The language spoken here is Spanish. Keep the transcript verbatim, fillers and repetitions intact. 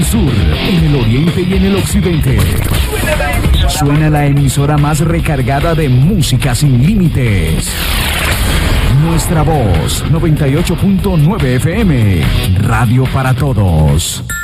sur, en el oriente y en el occidente. Suena la emisora más recargada de música sin límites. Nuestra voz, noventa y ocho punto nueve F M, radio para todos.